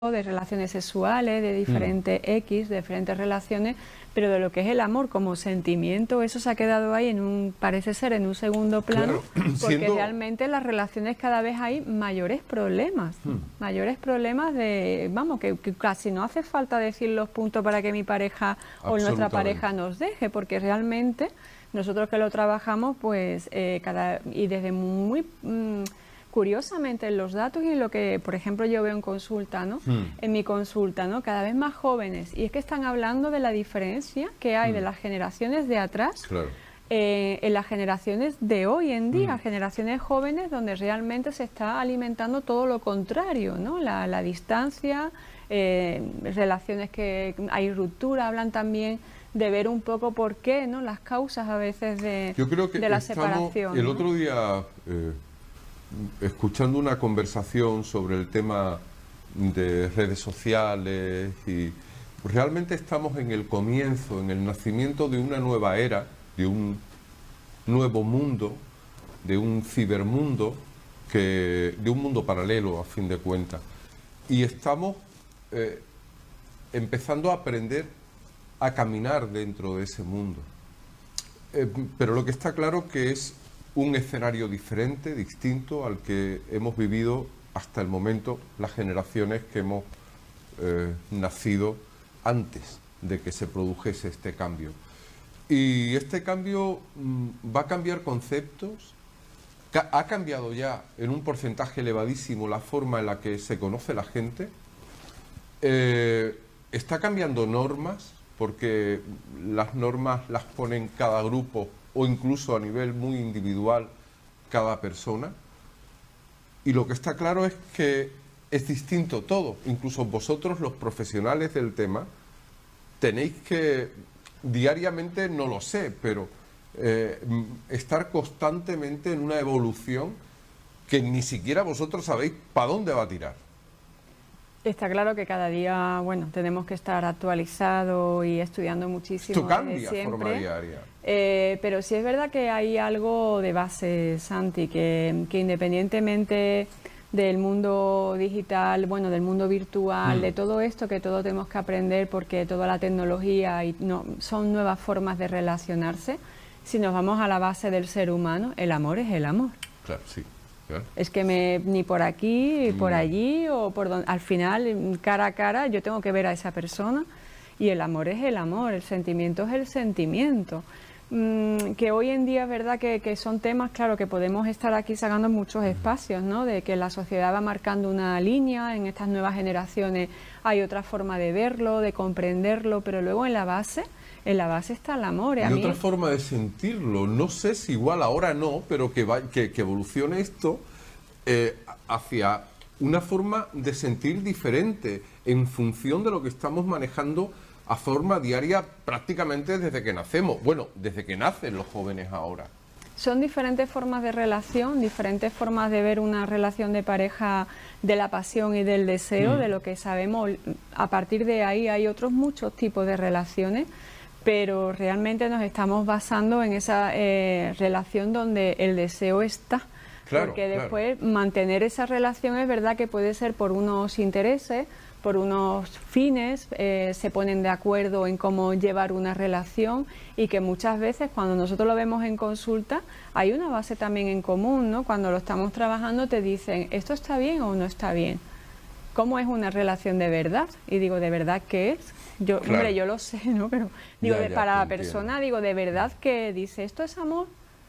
de relaciones sexuales, de diferentes X, de diferentes relaciones, pero de lo que es el amor como sentimiento, eso se ha quedado ahí parece ser en un segundo plano, claro, porque realmente en las relaciones cada vez hay mayores problemas de, vamos, que casi no hace falta decir los puntos para que mi pareja o nuestra pareja nos deje, porque realmente nosotros que lo trabajamos, pues y desde muy curiosamente en los datos y en lo que, por ejemplo, yo veo en consulta, ¿no? En mi consulta, ¿no? Cada vez más jóvenes, y es que están hablando de la diferencia que hay de las generaciones de atrás en las generaciones de hoy en día, generaciones jóvenes donde realmente se está alimentando todo lo contrario, ¿no? La distancia, relaciones que hay ruptura, hablan también de ver un poco por qué, ¿no? Las causas a veces de la separación. El ¿no? otro día, escuchando una conversación sobre el tema de redes sociales, y realmente estamos en el comienzo, en el nacimiento de una nueva era, de un nuevo mundo, de un cibermundo, de un mundo paralelo a fin de cuentas. Y estamos empezando a aprender a caminar dentro de ese mundo. Pero lo que está claro que es un escenario diferente, distinto al que hemos vivido hasta el momento las generaciones que hemos nacido antes de que se produjese este cambio. Y este cambio va a cambiar conceptos, ha cambiado ya en un porcentaje elevadísimo la forma en la que se conoce la gente, está cambiando normas, porque las normas las ponen cada grupo o incluso a nivel muy individual cada persona, y lo que está claro es que es distinto todo. Incluso vosotros, los profesionales del tema, tenéis que diariamente, no lo sé, pero estar constantemente en una evolución que ni siquiera vosotros sabéis para dónde va a tirar. Está claro que cada día, bueno, tenemos que estar actualizados y estudiando muchísimo. Esto cambia siempre, forma diaria. Pero sí es verdad que hay algo de base, Santi, que independientemente del mundo digital, bueno, del mundo virtual, de todo esto que todos tenemos que aprender, porque toda la tecnología son nuevas formas de relacionarse. Si nos vamos a la base del ser humano, el amor es el amor. Claro, sí. Es que ni por aquí, ni por allí, o por donde, al final, cara a cara, yo tengo que ver a esa persona, y el amor es el amor, el sentimiento es el sentimiento. Que hoy en día es verdad que son temas, claro, que podemos estar aquí sacando muchos espacios, ¿no? De que la sociedad va marcando una línea, en estas nuevas generaciones hay otra forma de verlo, de comprenderlo, pero luego en la base está el amor. Y otra forma de sentirlo, no sé si igual ahora no, pero que evolucione esto hacia una forma de sentir diferente en función de lo que estamos manejando a forma diaria prácticamente desde que nacemos. Bueno, desde que nacen los jóvenes ahora. Son diferentes formas de relación, diferentes formas de ver una relación de pareja, de la pasión y del deseo, de lo que sabemos. A partir de ahí hay otros muchos tipos de relaciones, pero realmente nos estamos basando en esa relación donde el deseo está. Claro, porque después mantener esa relación es verdad que puede ser por unos intereses, por unos fines, se ponen de acuerdo en cómo llevar una relación, y que muchas veces cuando nosotros lo vemos en consulta hay una base también en común, ¿no? Cuando lo estamos trabajando te dicen, ¿esto está bien o no está bien? ¿Cómo es una relación de verdad? Y digo, ¿de verdad qué es? Hombre, yo lo sé, ¿no? Pero digo, para la persona, digo, ¿de verdad que dice esto es amor?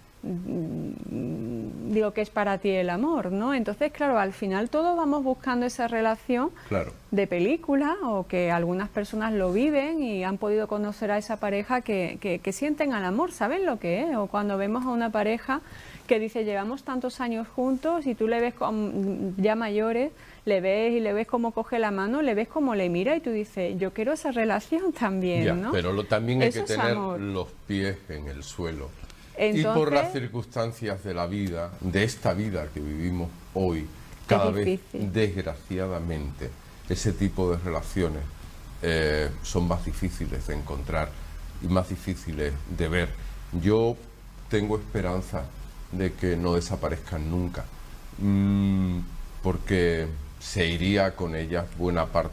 Digo, que es para ti el amor, ¿no? Entonces, claro, al final todos vamos buscando esa relación de película, o que algunas personas lo viven y han podido conocer a esa pareja que sienten al amor, saben lo que es. O cuando vemos a una pareja que dice, llevamos tantos años juntos, y tú le ves ya mayores, le ves cómo coge la mano, le ves cómo le mira, y tú dices, yo quiero esa relación también, ya, ¿no? Pero también hay Eso que es tener amor. los pies en el suelo. Entonces, y por las circunstancias de la vida, de esta vida que vivimos hoy, cada vez, desgraciadamente, ese tipo de relaciones son más difíciles de encontrar y más difíciles de ver. Yo tengo esperanza de que no desaparezcan nunca, porque se iría con ellas buena parte